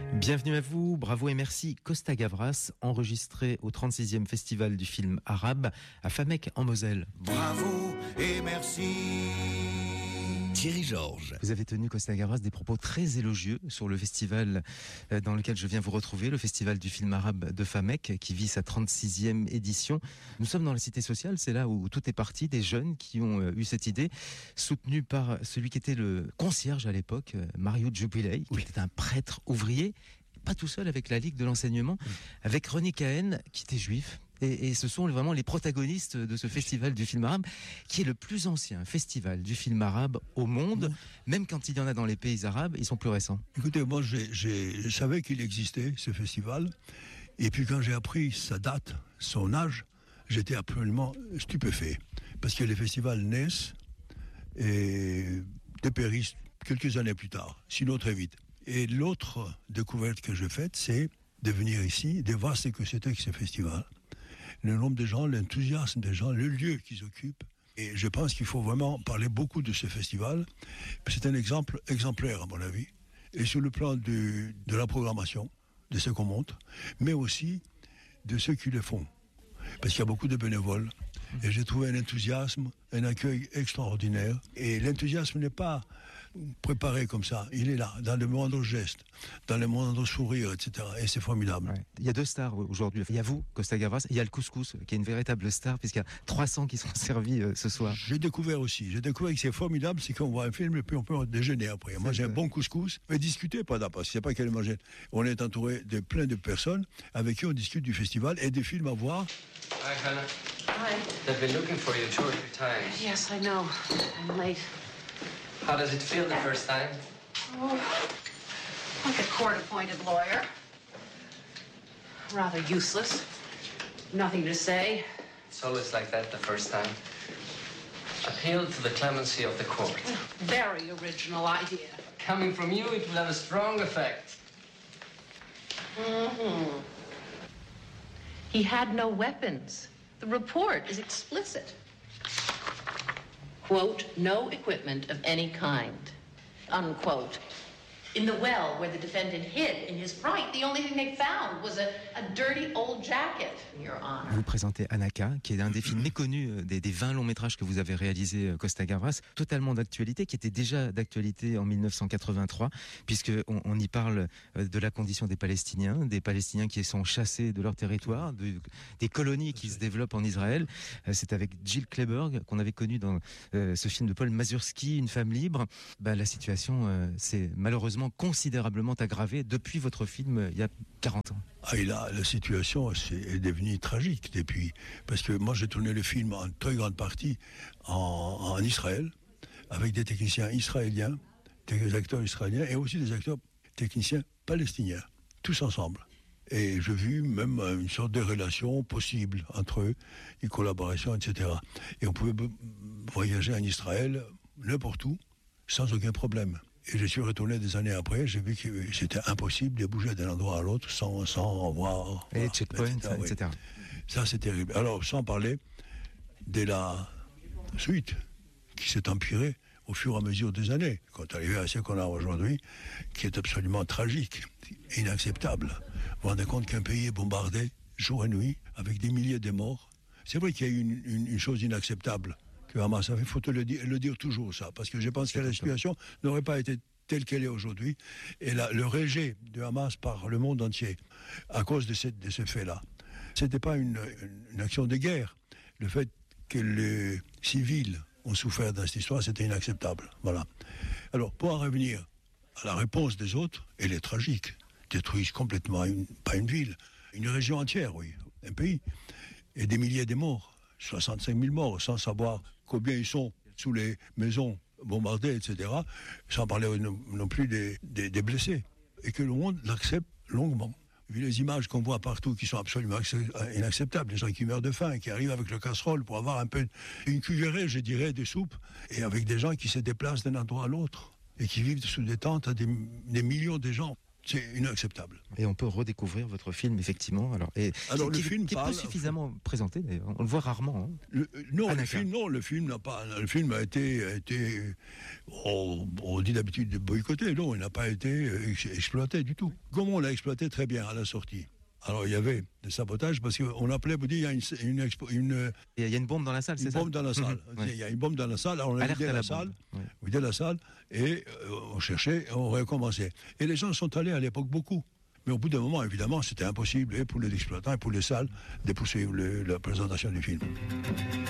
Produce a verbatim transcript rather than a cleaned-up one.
Bienvenue à vous, bravo et merci. Costa Gavras, enregistré au trente-sixième Festival du film arabe à Famecq en Moselle. Bravo et merci. Thierry Georges. Vous avez tenu, Costa Gavras, des propos très élogieux sur le festival dans lequel je viens vous retrouver, le Festival du film arabe de Famecq, qui vit sa trente-sixième édition. Nous sommes dans la cité sociale, c'est là où tout est parti, des jeunes qui ont eu cette idée, soutenue par celui qui était le concierge à l'époque, Mario Jubilei, qui oui. était un prêtre ouvrier, pas tout seul avec la Ligue de l'enseignement, oui. avec René Cahen, qui était juif. Et, et ce sont vraiment les protagonistes de ce festival du film arabe, qui est le plus ancien festival du film arabe au monde. Mmh. Même quand il y en a dans les pays arabes, ils sont plus récents. Écoutez, moi, j'ai, j'ai, je savais qu'il existait, ce festival. Et puis quand j'ai appris sa date, son âge, j'étais absolument stupéfait. Parce que les festivals naissent et dépérissent quelques années plus tard, sinon très vite. Et l'autre découverte que j'ai faite, c'est de venir ici, de voir ce que c'était que ce festival. Le nombre de gens, l'enthousiasme des gens, le lieu qu'ils occupent. Et je pense qu'il faut vraiment parler beaucoup de ce festival. C'est un exemple exemplaire, à mon avis. Et sur le plan de, de la programmation, de ce qu'on montre, mais aussi de ceux qui le font. Parce qu'il y a beaucoup de bénévoles. Et j'ai trouvé un enthousiasme, un accueil extraordinaire. Et l'enthousiasme n'est pas préparé comme ça. Il est là, dans le moindre geste, dans le moindre sourire, et cetera. Et c'est formidable. Ouais. Il y a deux stars aujourd'hui. Il y a vous, Costa Gavras, et il y a le couscous, qui est une véritable star, puisqu'il y a trois cents qui sont servis euh, ce soir. J'ai découvert aussi. J'ai découvert que c'est formidable, c'est qu'on voit un film et puis on peut déjeuner après. Moi, j'ai un bon couscous. Mais discuter, pas d'après, c'est pas qu'elle manger. On est entouré de plein de personnes avec qui on discute du festival et des films à voir. Hi, Hannah. Hi. They've been looking for you two or three times. Yes, I know. I'm late. How does it feel the first time? Oh, like a court-appointed lawyer. Rather useless. Nothing to say. It's always like that the first time. Appeal to the clemency of the court. Very original idea. Coming from you, it will have a strong effect. Mm-hmm. He had no weapons. The report is explicit. Quote, no equipment of any kind. Unquote. In the well where the defendant hid in his fright, the only thing they found was a, a dirty old jacket, Your Honor. Vous présentez Anaka, qui est un des films méconnus des, des vingt longs métrages que vous avez réalisés, Costa Gavras, totalement d'actualité, qui était déjà d'actualité en mille neuf cent quatre-vingt-trois, puisqu'on on y parle de la condition des Palestiniens, des Palestiniens qui sont chassés de leur territoire, de, des colonies qui se développent en Israël. C'est avec Jill Clayburgh qu'on avait connu dans euh, ce film de Paul Mazursky, Une femme libre. Ben, la situation euh, s'est malheureusement considérablement aggravée depuis votre film euh, il y a quarante ans. Ah, et là, la situation c'est, est devenue tragique depuis. Parce que moi, j'ai tourné le film en très grande partie en, en Israël, avec des techniciens israéliens, des acteurs israéliens et aussi des acteurs techniciens palestiniens, tous ensemble. Et j'ai vu même une sorte de relation possible entre eux, une collaboration, et cetera. Et on pouvait voyager en Israël, n'importe où, sans aucun problème. Et je suis retourné des années après, j'ai vu que c'était impossible de bouger d'un endroit à l'autre sans, sans voir... Et les checkpoints, et cetera. Et cetera. Oui. Ça, c'est terrible. Alors, sans parler de la suite qui s'est empirée au fur et à mesure des années, quand arrivé à ce qu'on a aujourd'hui, qui est absolument tragique, inacceptable. Vous vous rendez compte qu'un pays est bombardé jour et nuit, avec des milliers de morts. C'est vrai qu'il y a une, une, une chose inacceptable que Hamas a fait, il faut te le dire, le dire toujours ça, parce que je pense que la situation n'aurait pas été telle qu'elle est aujourd'hui, et la, le rejet de Hamas par le monde entier, à cause de, cette, de ce fait-là. C'était pas une, une, une action de guerre. Le fait que les civils ont souffert dans cette histoire, c'était inacceptable. Voilà. Alors, pour en revenir à la réponse des autres, elle est tragique. Détruisent complètement, une, pas une ville, une région entière, oui, un pays, et des milliers de morts. soixante-cinq mille morts, sans savoir combien ils sont sous les maisons bombardées, et cetera, sans parler non, non plus des, des, des blessés. Et que le monde l'accepte longuement. Vu les images qu'on voit partout qui sont absolument inacceptables, les gens qui meurent de faim, qui arrivent avec leur casserole pour avoir un peu, une cuillerée, je dirais, de soupe, et avec des gens qui se déplacent d'un endroit à l'autre, et qui vivent sous des tentes, des, des millions de gens. C'est inacceptable. Et on peut redécouvrir votre film, effectivement. Alors, et Alors, qui, le qui, film qui est parle- pas suffisamment présenté, d'ailleurs. On le voit rarement. Hein. Le, non, le Anakin. film, non, le film n'a pas. Le film a été, a été on, on dit d'habitude de boycotter. Non, il n'a pas été ex- exploité du tout. Comment on l'a exploité très bien à la sortie. Alors il y avait des sabotages parce qu'on appelait, vous dites, il y a une, une, expo- une, Et il y a une bombe dans la salle, une c'est ça? bombe dans la salle. Mhm, ouais. Il y a une bombe dans la salle. Alors on a Alerte vidé à la, la salle, bombe, ouais. vidé la salle et euh, on cherchait, on recommençait. Et les gens sont allés à l'époque beaucoup. Mais au bout d'un moment, évidemment, c'était impossible, et pour les exploitants et pour les salles, de poursuivre le- la présentation du film.